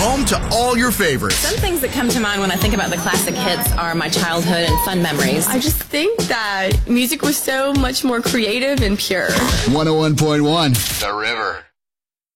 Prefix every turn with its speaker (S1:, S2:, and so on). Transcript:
S1: home to all your favorites.
S2: Some things that come to mind when I think about the classic hits are my childhood and fun memories.
S3: I just think that music was so much more creative and pure.
S1: 101.1 The River.